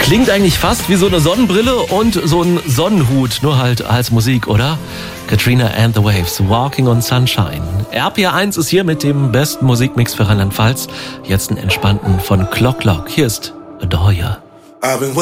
Klingt eigentlich fast wie so eine Sonnenbrille und so ein Sonnenhut, nur halt als Musik, oder? Katrina and the Waves, Walking on Sunshine. RPR1 ist hier mit dem besten Musikmix für Rheinland-Pfalz. Jetzt einen entspannten von Clock. Hier ist Adore Ya.